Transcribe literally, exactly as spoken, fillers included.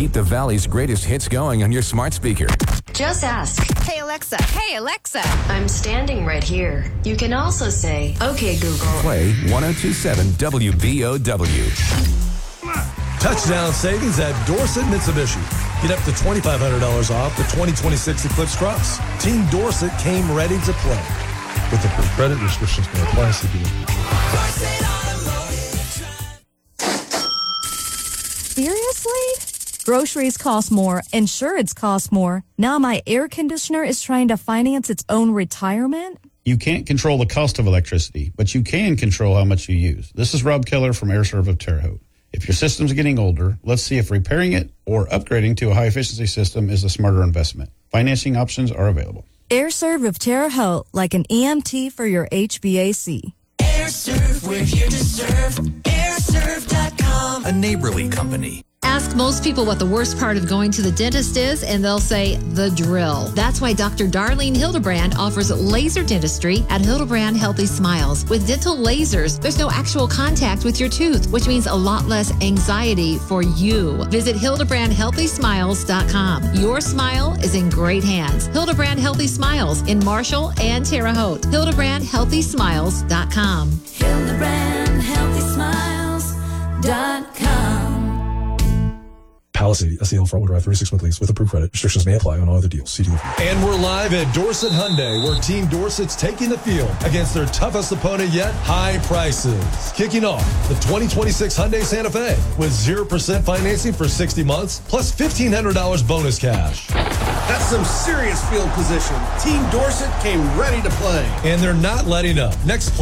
Keep the Valley's greatest hits going on your smart speaker. Just ask. Hey, Alexa. Hey, Alexa. I'm standing right here. You can also say, okay, Google. Play one oh two point seven W B O W. Touchdown savings at Dorset Mitsubishi. Get up to twenty-five hundred dollars off the twenty twenty-six Eclipse Cross. Team Dorset came ready to play. With approved credit, restrictions may apply. See Seriously? Groceries cost more, insurance costs more. Now my air conditioner is trying to finance its own retirement? You can't control the cost of electricity, but you can control how much you use. This is Rob Keller from AirServe of Terre Haute. If your system's getting older, let's see if repairing it or upgrading to a high-efficiency system is a smarter investment. Financing options are available. AirServe of Terre Haute, like an E M T for your H V A C. AirServe, we're here to serve. air serve dot com. A neighborly company. Ask most people what the worst part of going to the dentist is, and they'll say the drill. That's why Doctor Darlene Hildebrand offers laser dentistry at Hildebrand Healthy Smiles. With dental lasers, there's no actual contact with your tooth, which means a lot less anxiety for you. Visit Hildebrand Healthy Smiles dot com. Your smile is in great hands. Hildebrand Healthy Smiles in Marshall and Terre Haute. Hildebrand Healthy Smiles dot com. Hildebrand Healthy Smiles dot com. Palisade, S E L front-wheel drive, thirty-six month lease with approved credit. Restrictions may apply on all other deals. See dealer. And we're live at Dorset Hyundai, where Team Dorset's taking the field against their toughest opponent yet, high prices. Kicking off the twenty twenty-six Hyundai Santa Fe with zero percent financing for sixty months, plus fifteen hundred dollars bonus cash. That's some serious field position. Team Dorset came ready to play. And they're not letting up. Next